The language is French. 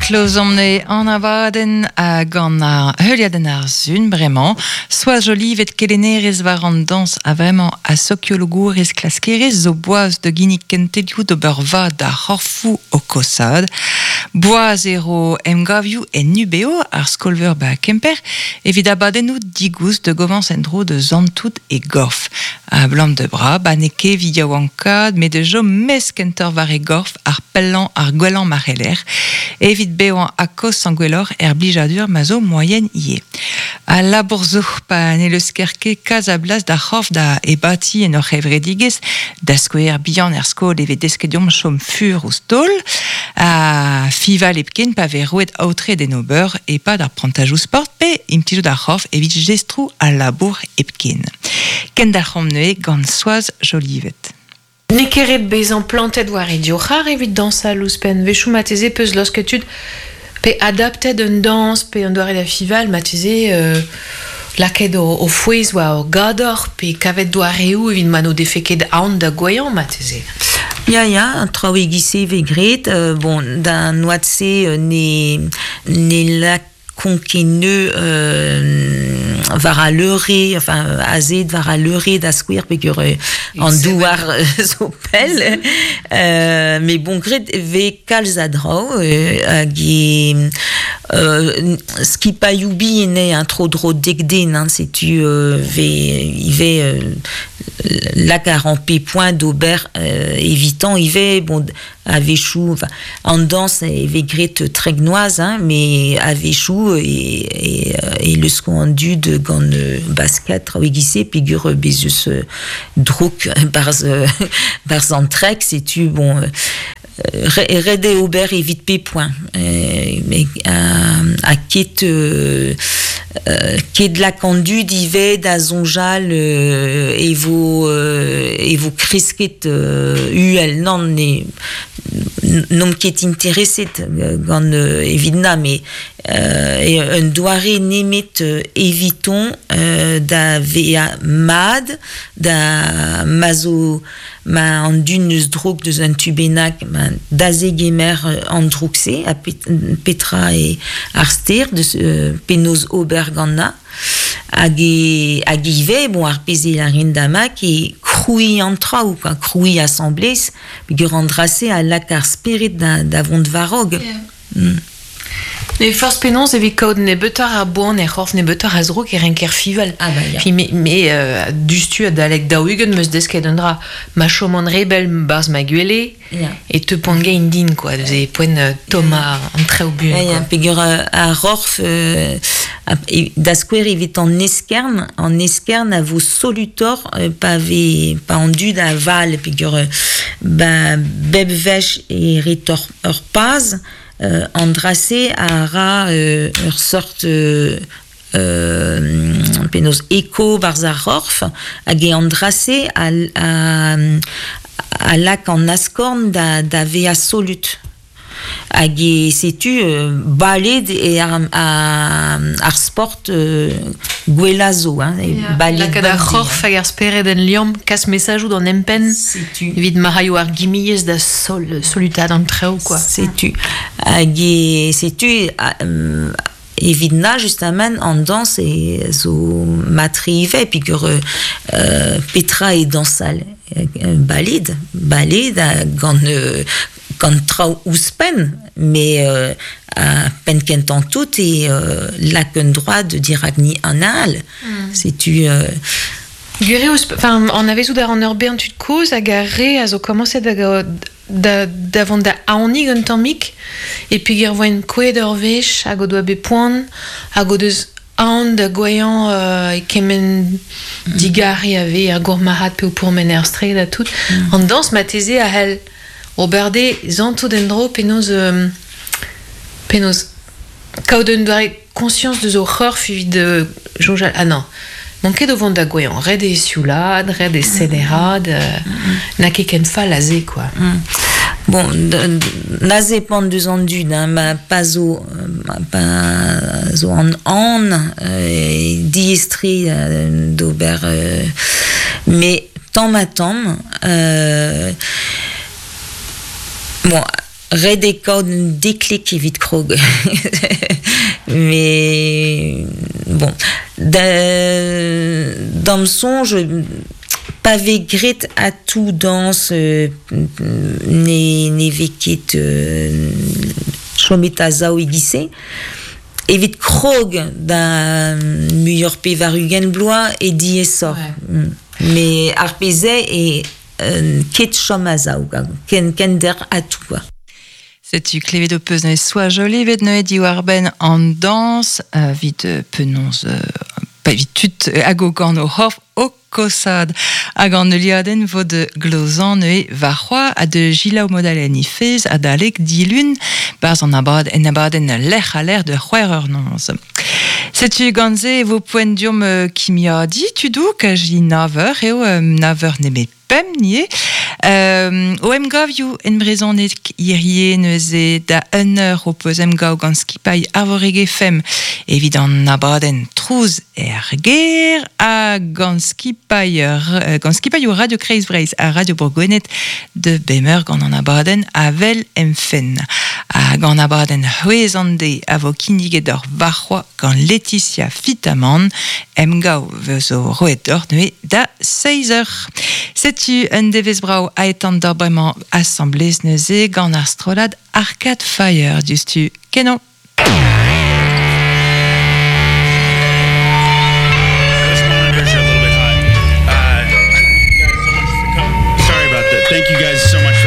Closomne en avaden a gant a heuliaden ar zun, bremañ. Soit joli vet kelenerez war an dans a vraiment a sociologourez klaskerez zo boaz de ginnik kentelioù d'ober va da c'horfou o kosad. Boaz ero emgavioù en nubeo ar skolver ba kemper evit abadennoù digous de govans en dro de zantout e gorf. A blant de bra, ba neke vidiaou an kad, me de jo mes kenter var e gorf ar pellan ar gwelan mareller. Evit beoan akos an gwellor blijadur ma zo moyen ie. A labourzo pa ne leus kerke kaz a blas da c'horf da e bati en ur c'hevredigez da skouer bihan skol evet deskediom chom fur ou stol a fival epken pa verouet aotre den ober e pa d'ar prantajoù sport pe imtijou da c'horf evit gestrou a labour epken. Ken da c'homne gant soaz jolivet. Ne keret bezan plantet war idiochar evit dansa louspen vechou mateze peus losketud pe adapted un dans pe un doare da fival mateze laket o fouez oa o gador pe kavet doareou evit mano defeket aon da goyan mateze. Ya, traoù gise vegret, bon, da noatse ne la konkeneu var a leure, enfin, azed var a leure da skouer pegur an douar zo pel. Mais bon, gret ve kalz a drao, hag skipaioubi ene un tro dro degden, hein, setu ive lak a rampe point d'ober évitant ive bon avechou enfin en danse eve gret tregnoise hein, mais avechou et le scondu de gant basket traoegise pigur bezus drok barz an trek setu bon rede ober evit pe point mais a ket ket la condu dive da zonjal evo krisket uel non ne nom ket interesset gant evidna mais un doare nemet eviton da vea mad da mazo ma an dun eus drog deus un tubenak ma daze gemer an drogse a petra e arster de penaos ober ganna hag ive bon ar peze la rindamak e kroui an traoù quoi kroui assemblez pegur an drase a lak ar sperit da vont varog. Ne force penons evit kaout ne betar a boan e c'horf ne betar a zrok e renker fival. Ah bah ya. Puis mais dustu a dalek daougen meus desket un dra ma chomant rebel barz ma guele et te ponga indin quoi. Ze poen Thomas an treo bun. Ya, pegur a c'horf da skouer evit an eskern a vo solutor pa an dud a val pegur beb vech e retor ur paz an drase a ra ur sort penaos eko barz ar c'horf hag an drase a lak an askorn da vea solut hag setu baled e ar sport gwelazo hein, baled lak a c'horf hag ar speret en liom kas mesajou d'an empen evit maraio ar gimiez da solutad an treo quoi. Setu hag setu evidna justament an dans e zo matrive pigur petra e dansal baled gant traoù ouspen mais a pen kentan tout et lak un droit de diragni an al setu Gure enfin on avait sous an ur bean tud koz hag a re a zo komanse davant da aonig un tammik et puis ger voen kouet ur vech hag o doa be poan hag o deus aon da goyan e kemen digari ave ar gourmarat pe o pourmen er stred a tout an dans mateze a hel o berde zanto den dro penaos kaout un doare conscience de zo c'horf evit de jonjal non manket o vont da goyan red e sioulad, red e selerad na ket ken fall a ze quoi. Bon, na zepan deus an dud, hein, ma pa zo an diestri d'ober mais tamm a tamm bon Redekau un déclic evit krog. Mais bon, dans le songe, pas végret à tout danse ne vekit chometa zao egise. Evit krog da muior pe varugen bloa et di essor. Ouais. Mais arpeze et ket chom a zao, ken der à tout quoi. C'est-tu clévé de peus ne soit joli, vet ne di warben en danse, vite penons, pas vite tut agogan o hof o kosad, agan ne liaden vo de glozan ne varroa, a de gila o modalen ifez, a dalek dilun, baz en abaden l'ech a l'air de c'hwereur nonz. C'est-tu ganze vos points d'urme qui m'y a dit, tu dou, que j'ai naver, et naver ne m'est pem nié. Oem gav you en brezonet irie neuze da heure opposem gau gant skipay avorege fem évident nabaden trouz erger a gant skipay ou Radio Kreis Breis a Radio Bourgonet de Bemer gant an abaden avel emfen a gant abaden huezande a vo kinigedor varroa gant Laetitia Fitaman em gau vezo roedor nue da 16h. C'est-tu un deves brau a etant d'arbrement assemblés neuze gant ar strolad Arcade Fire, du stu Kenon.